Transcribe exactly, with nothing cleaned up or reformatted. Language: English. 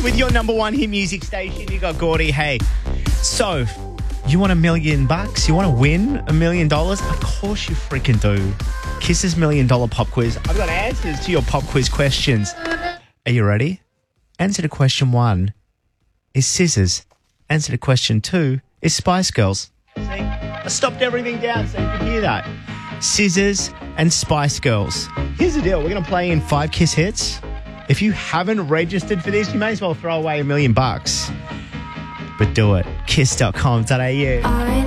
with your number one hit music station. You got Gordy. Hey, so you want a million bucks? You want to win a million dollars? Of course you freaking do. Kiss's million dollar pop quiz. I've got answers to your pop quiz questions. Are you ready? Answer to question one is scissors. Answer to question two is Spice Girls. See? I stopped everything down so you could hear that. Scissors and Spice Girls. Here's the deal. We're going to play in five Kiss hits. If you haven't registered for this, you may as well throw away a million bucks. But do it. kiss dot com dot a u.